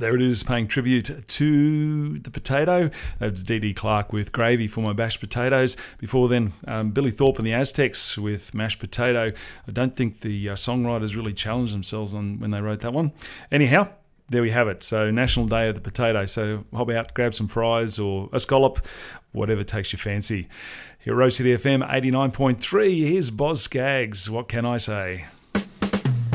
There it is, paying tribute to the potato. That was D.D. Clark with Gravy for My Mashed Potatoes. Before then, Billy Thorpe and the Aztecs with Mashed Potato. I don't think the songwriters really challenged themselves when they wrote that one. Anyhow, there we have it. So National Day of the Potato. So hop out, grab some fries or a scallop, whatever takes your fancy. Here at Rose City FM 89.3, here's Boz Scaggs. What can I say?